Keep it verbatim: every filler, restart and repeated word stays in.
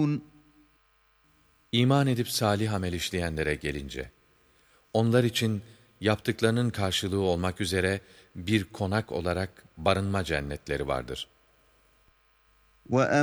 يعملون İman edip salih amel işleyenlere gelince, onlar için yaptıklarının karşılığı olmak üzere bir konak olarak barınma cennetleri vardır.